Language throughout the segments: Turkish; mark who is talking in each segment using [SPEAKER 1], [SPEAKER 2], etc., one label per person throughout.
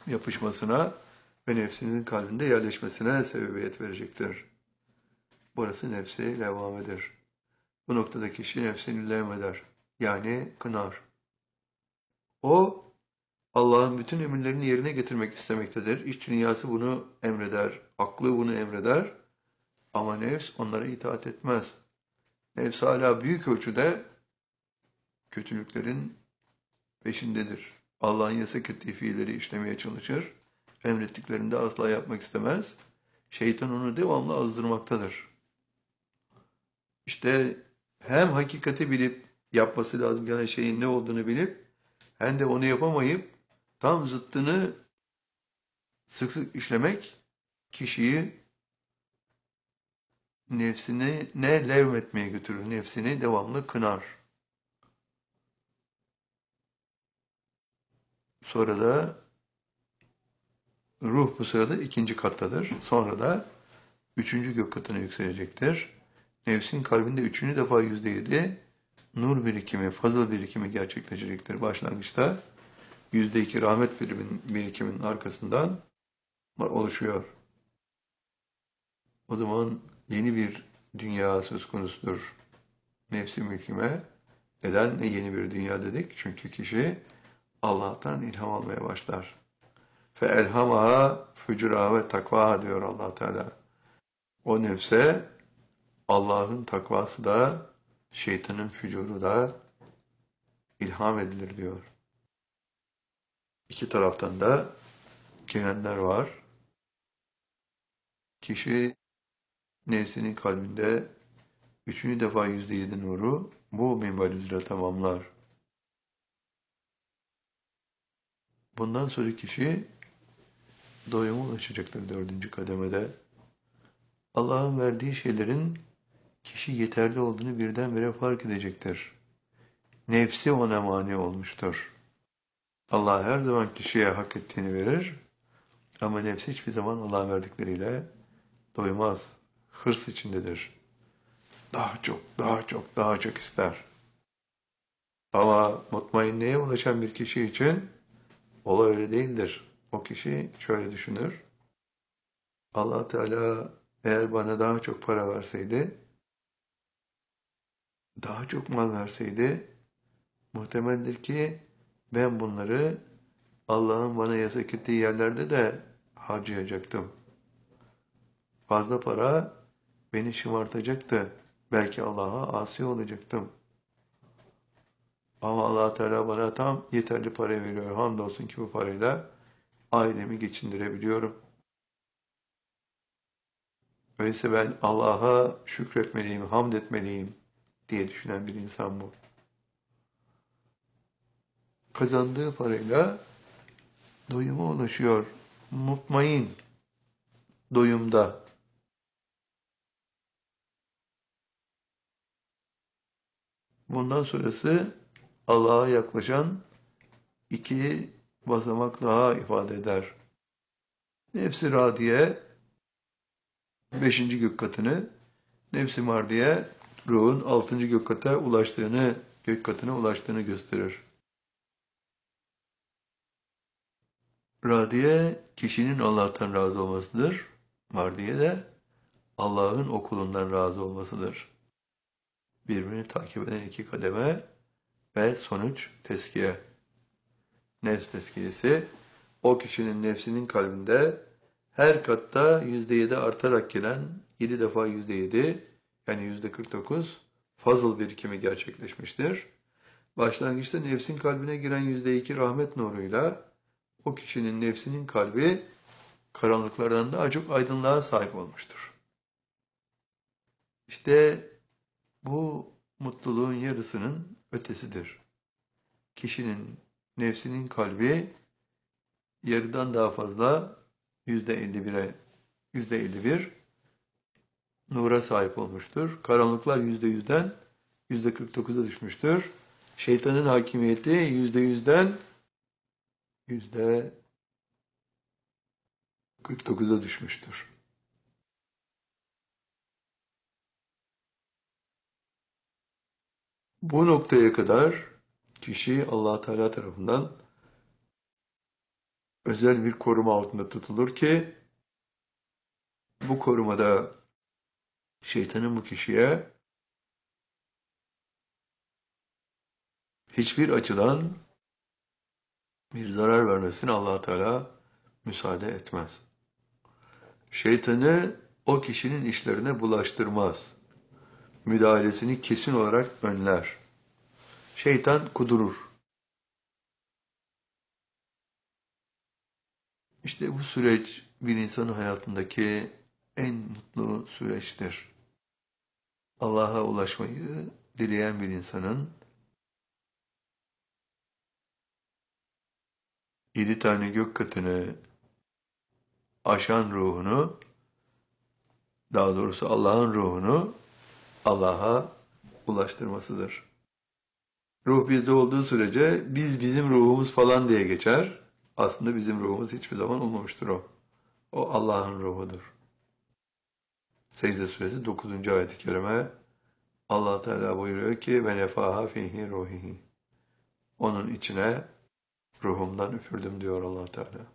[SPEAKER 1] yapışmasına ve nefsinin kalbinde yerleşmesine sebebiyet verecektir. Burası nefsi levvamedir. Bu noktada kişi nefsini levmeder. Yani kınar. O Allah'ın bütün emirlerini yerine getirmek istemektedir. İç dünyası bunu emreder, aklı bunu emreder ama nefs onlara itaat etmez. Nefs hala büyük ölçüde kötülüklerin peşindedir. Allah'ın yasak ettiği fiilleri işlemeye çalışır. Emrettiklerini de asla yapmak istemez. Şeytan onu devamlı azdırmaktadır. İşte hem hakikati bilip yapması lazım gelen şeyin ne olduğunu bilip hem de onu yapamayıp tam zıttını sık sık işlemek kişiyi nefsini ne levmetmeye götürür, nefsini devamlı kınar. Sonra da ruh bu sırada ikinci kattadır. Sonra da üçüncü gök katına yükselecektir. Nefsin kalbinde üçüncü defa %7 nur birikimi, fazıl birikimi gerçekleşecektir. Başlangıçta %2 rahmet birikiminin arkasından oluşuyor. O zaman yeni bir dünya söz konusudur. Nefsi mülkime. Neden yeni bir dünya dedik? Çünkü kişi Allah'tan ilham almaya başlar. فَاَلْهَمَهَا فُجُرَهَا ve takvaha diyor Allah Teala. O nefse Allah'ın takvası da şeytanın fücuru da ilham edilir diyor. İki taraftan da gelenler var. Kişi nefsinin kalbinde üçüncü defa %7 nuru bu minval üzere tamamlar. Bundan sonra kişi doyuma ulaşacaktır dördüncü kademede. Allah'ın verdiği şeylerin kişi yeterli olduğunu birdenbire fark edecektir. Nefsi ona mani olmuştur. Allah her zaman kişiye hak ettiğini verir ama nefsi hiçbir zaman Allah'ın verdikleriyle doymaz. Hırs içindedir. Daha çok, daha çok, daha çok ister. Ama mutmainliğe ulaşan bir kişi için olay öyle değildir. O kişi şöyle düşünür. Allah Teala eğer bana daha çok para verseydi, daha çok mal verseydi, muhtemeldir ki ben bunları Allah'ın bana yasak ettiği yerlerde de harcayacaktım. Fazla para beni şımartacaktı. Belki Allah'a asi olacaktım. Ama Allah Teala bana tam yeterli para veriyor. Hamdolsun ki bu parayla ailemi geçindirebiliyorum. Öyleyse ben Allah'a şükretmeliyim, hamd etmeliyim diye düşünen bir insan bu. Kazandığı parayla doyuma ulaşıyor. Mutmain, doyumda. Bundan sonrası Allah'a yaklaşan iki basamak daha ifade eder. Nefs-i radiye beşinci gök katını, nefs-i mardiye ruhun altıncı gök katına ulaştığını gösterir. Radiye kişinin Allah'tan razı olmasıdır. Mardiye de Allah'ın o kulundan razı olmasıdır. Birbirini takip eden iki kademe ve sonuç teskiye. Nefs teskiyesi, o kişinin nefsinin kalbinde her katta %7 artarak gelen 7 defa %7 yani %49 fazıl birikimi gerçekleşmiştir. Başlangıçta nefsin kalbine giren %2 rahmet nuruyla o kişinin nefsinin kalbi karanlıklardan daha çok aydınlığa sahip olmuştur. İşte bu mutluluğun yarısının ötesidir. Kişinin nefsinin kalbi yarıdan daha fazla %51 nura sahip olmuştur. Karanlıklar %100'den %49'a düşmüştür. Şeytanın hakimiyeti %100'den %49'a düşmüştür. Bu noktaya kadar kişi Allah Teala tarafından özel bir koruma altında tutulur ki bu korumada şeytanın bu kişiye hiçbir açıdan bir zarar vermesine Allah Teala müsaade etmez. Şeytanı o kişinin işlerine bulaştırmaz. Müdahalesini kesin olarak önler. Şeytan kudurur. İşte bu süreç bir insanın hayatındaki en mutlu süreçtir. Allah'a ulaşmayı dileyen bir insanın 7 tane gök katını aşan ruhunu, daha doğrusu Allah'ın ruhunu Allah'a ulaştırmasıdır. Ruh bizde olduğu sürece biz bizim ruhumuz falan diye geçer. Aslında bizim ruhumuz hiçbir zaman olmamıştır o. O Allah'ın ruhudur. Secde suresi 9. ayet-i kerime Allah Teala buyuruyor ki ve nefaha fihi ruhihi. Onun içine ruhumdan üfürdüm diyor Allah Teala.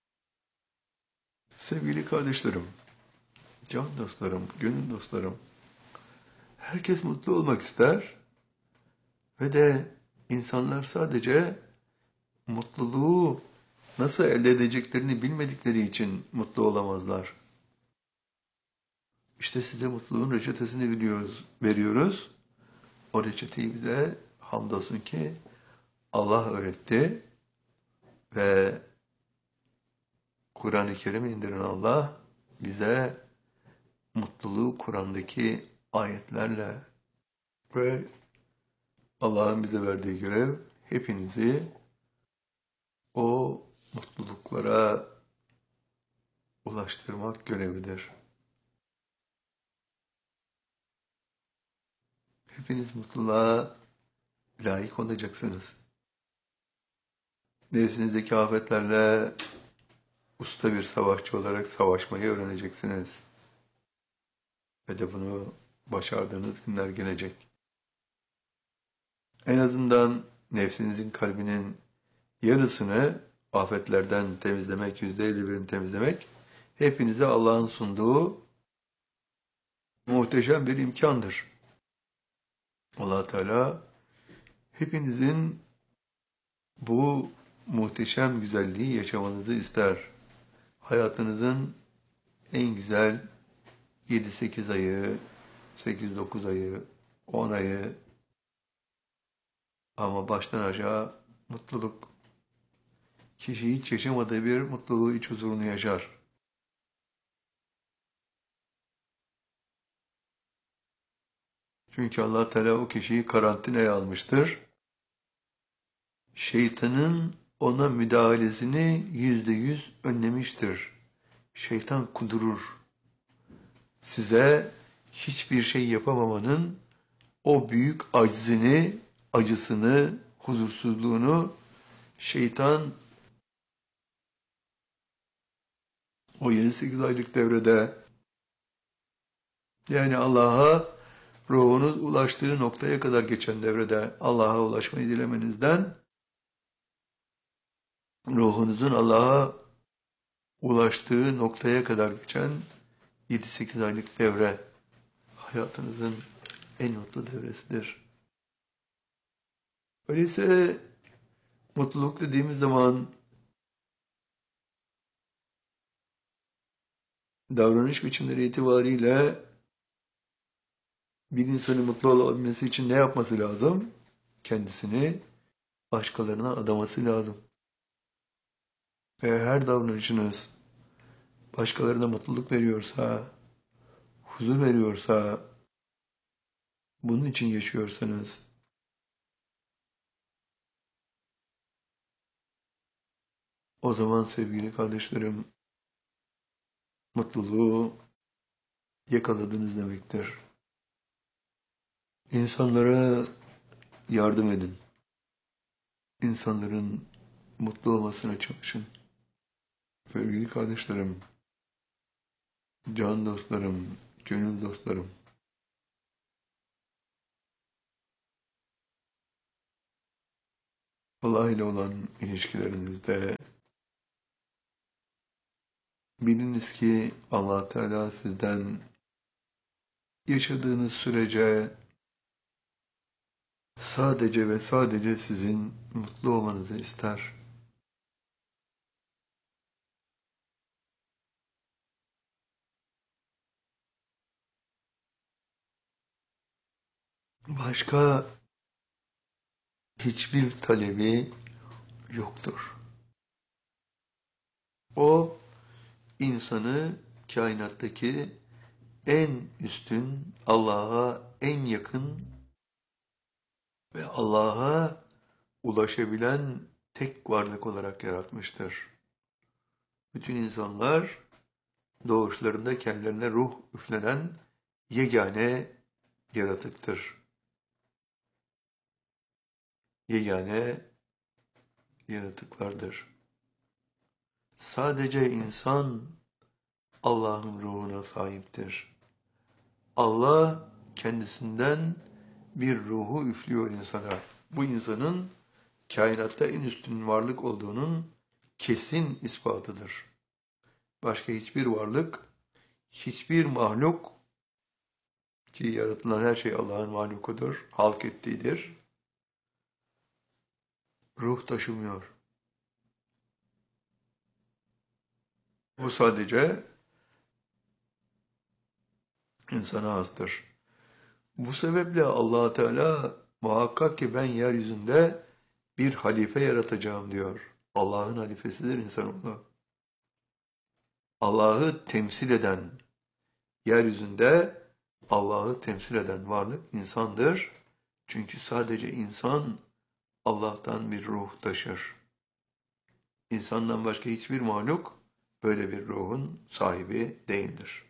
[SPEAKER 1] Sevgili kardeşlerim, can dostlarım, gönül dostlarım, herkes mutlu olmak ister ve de insanlar sadece mutluluğu nasıl elde edeceklerini bilmedikleri için mutlu olamazlar. İşte size mutluluğun reçetesini veriyoruz. O reçeteyi bize hamdolsun ki Allah öğretti ve Kur'an-ı Kerim indiren Allah bize mutluluğu Kur'an'daki ayetlerle ve Allah'ın bize verdiği görev hepinizi o mutluluklara ulaştırmak görevidir. Hepiniz mutluluğa layık olacaksınız. Nefsinizdeki afetlerle usta bir savaşçı olarak savaşmayı öğreneceksiniz. Ve de bunu başardığınız günler gelecek. En azından nefsinizin kalbinin yarısını afetlerden temizlemek, %51'ini temizlemek, hepinize Allah'ın sunduğu muhteşem bir imkandır. Allah Teala hepinizin bu muhteşem güzelliği yaşamanızı ister. Hayatınızın en güzel 7-8 ayı, 8-9 ayı, 10 ayı ama baştan aşağı mutluluk. Kişi hiç yaşamadığı bir mutluluğu, iç huzurunu yaşar. Çünkü Allah Teala o kişiyi karantinaya almıştır. Şeytanın ona müdahalesini %100 önlemiştir. Şeytan kudurur. Size hiçbir şey yapamamanın o büyük aczini, acısını, huzursuzluğunu şeytan o 7-8 aylık devrede yani Allah'a ruhunuz ulaştığı noktaya kadar geçen devrede Allah'a ulaşmayı dilemenizden ruhunuzun Allah'a ulaştığı noktaya kadar geçen 7-8 aylık devre hayatınızın en mutlu devresidir. Öyleyse mutluluk dediğimiz zaman davranış biçimleri itibariyle bir insanın mutlu olabilmesi için ne yapması lazım? Kendisini başkalarına adaması lazım. Ve her davranışınız başkalarına mutluluk veriyorsa, huzur veriyorsa, bunun için yaşıyorsanız, o zaman sevgili kardeşlerim, mutluluğu yakaladınız demektir. İnsanlara yardım edin. İnsanların mutlu olmasına çalışın. Sevgili kardeşlerim, can dostlarım, gönül dostlarım, Allah ile olan ilişkilerinizde Biliniz ki Allah Teala sizden yaşadığınız sürece sadece ve sadece sizin mutlu olmanızı ister. Başka hiçbir talebi yoktur. O insanı kainattaki en üstün, Allah'a en yakın ve Allah'a ulaşabilen tek varlık olarak yaratmıştır. Bütün insanlar doğuşlarında kendilerine ruh üflenen yegane yaratıktır. Yegane yaratıklardır. Sadece insan Allah'ın ruhuna sahiptir. Allah kendisinden bir ruhu üflüyor insana. Bu insanın kainatta en üstün varlık olduğunun kesin ispatıdır. Başka hiçbir varlık, hiçbir mahluk ki yaratılan her şey Allah'ın mahlukudur, halk ettiğidir, ruh taşımıyor. Bu sadece insana hastır. Bu sebeple Allah Teala muhakkak ki ben yeryüzünde bir halife yaratacağım diyor. Allah'ın halifesidir insanoğlu. Allah'ı temsil eden, yeryüzünde Allah'ı temsil eden varlık insandır. Çünkü sadece insan Allah'tan bir ruh taşır. İnsandan başka hiçbir mahluk böyle bir ruhun sahibi değildir.